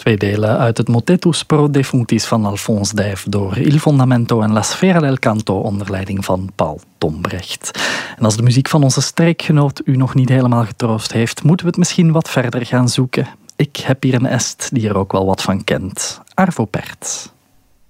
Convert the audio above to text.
Twee delen uit het Motetus pro defunctis van Alphonse Dijf door Il Fondamento en La Sfera del Canto onder leiding van Paul Tombrecht. En als de muziek van onze streekgenoot u nog niet helemaal getroost heeft, moeten we het misschien wat verder gaan zoeken. Ik heb hier een est die er ook wel wat van kent. Arvo Pärt.